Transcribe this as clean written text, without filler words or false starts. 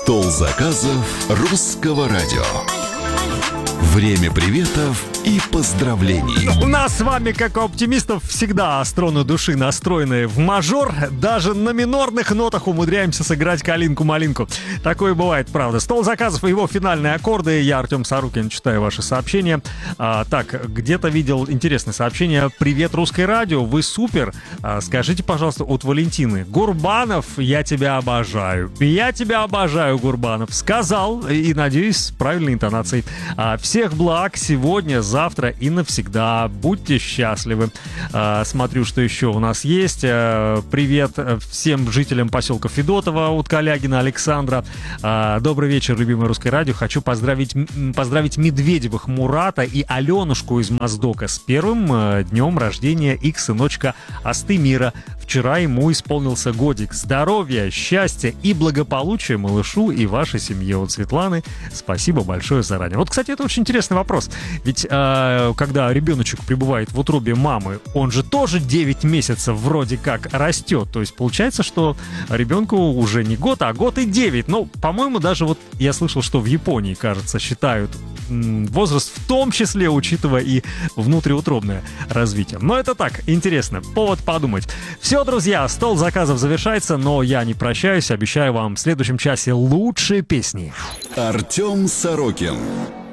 Стол заказов русского радио. Время приветов и поздравлений. У нас с вами, как у оптимистов, всегда струны души настроены в мажор. Даже на минорных нотах умудряемся сыграть калинку-малинку. Такое бывает, правда. Стол заказов и его финальные аккорды. Я, Артем Сорокин, читаю ваши сообщения. Так, где-то видел интересное сообщение. Привет, русское радио, вы супер. Скажите, пожалуйста, от Валентины. Гурбанов, я тебя обожаю. Я тебя обожаю, Гурбанов. Сказал, и, надеюсь, с правильной интонацией. Всех благ сегодня, завтра и навсегда. Будьте счастливы. Смотрю, что еще у нас есть. Привет всем жителям поселка Федотова от Калягина Александра. Добрый вечер, любимое русское радио. Хочу поздравить Медведевых Мурата и Аленушку из Моздока с первым днем рождения их сыночка Астемира. Вчера ему исполнился годик. Здоровья, счастья и благополучия малышу и вашей семье. От Светланы. Спасибо большое заранее. Вот, кстати, это очень интересный вопрос. Ведь когда ребеночек пребывает в утробе мамы, он же тоже 9 месяцев вроде как растет. То есть получается, что ребенку уже не год, а год и 9. Ну, по-моему, даже вот я слышал, что в Японии, кажется, считают возраст, в том числе учитывая и внутриутробное развитие. Но это так, интересно, повод подумать. Все, друзья, стол заказов завершается, но я не прощаюсь, обещаю вам в следующем часе лучшие песни. Артем Сорокин.